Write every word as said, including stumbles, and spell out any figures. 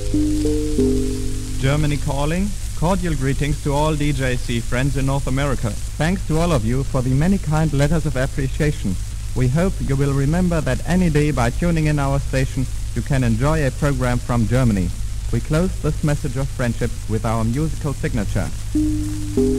Germany calling. Cordial greetings to all D J C friends in North America. Thanks to all of you for the many kind letters of appreciation. We hope you will remember that any day by tuning in our station you can enjoy a program from Germany. We close this message of friendship with our musical signature.